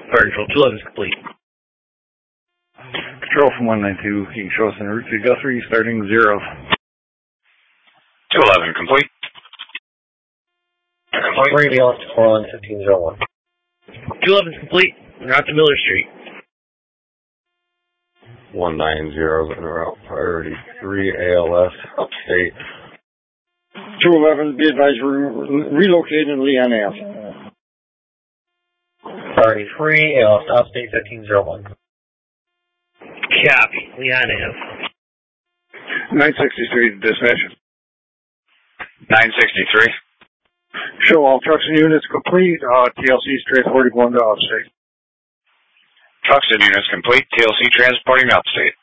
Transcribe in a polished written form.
Fire Control 211 is complete. Control from 192, you can show us en route to Guthrie, starting 0. 211 complete. Radio off to 41501. 211 is complete. Route to Miller Street. 190 en route, priority 3 ALS, upstate. 211, be advised, relocated in Leon Ave. Priority 3 ALS, upstate 1501. Copy. Leon Ave. 963 dispatch. 963. Show all trucks and units complete. TLC transporting 1 to upstate. Trucks and units complete. TLC transporting upstate.